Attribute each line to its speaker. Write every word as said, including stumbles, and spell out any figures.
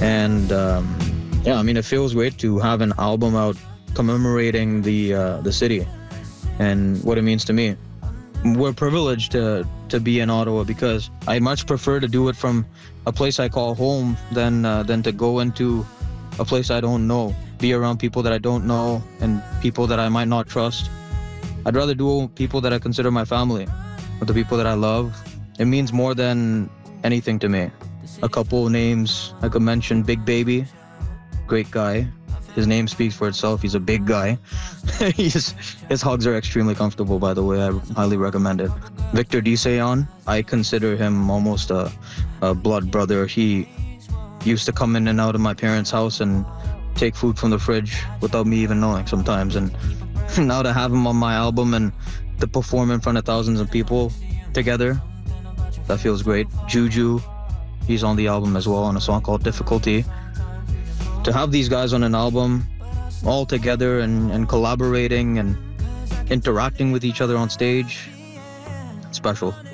Speaker 1: And um, yeah, I mean, it feels great to have an album out commemorating the uh, the city and what it means to me. We're privileged to to be in Ottawa because I much prefer to do it from a place I call home than uh, than to go into a place I don't know, be around people that I don't know and people that I might not trust. I'd rather do people that I consider my family, with the people that I love. It means more than anything to me. A couple names I could mention: Big Baby, great guy. His name speaks for itself. He's a big guy. He's, his hugs are extremely comfortable, by the way. I highly recommend it. Victor Diseyon, I consider him almost a, a blood brother. He used to come in and out of my parents' house and take food from the fridge without me even knowing sometimes. And now to have him on my album and to perform in front of thousands of people together, that feels great. Juju, he's on the album as well on a song called Difficulty. To have these guys on an album all together and, and collaborating and interacting with each other on stage, it's special.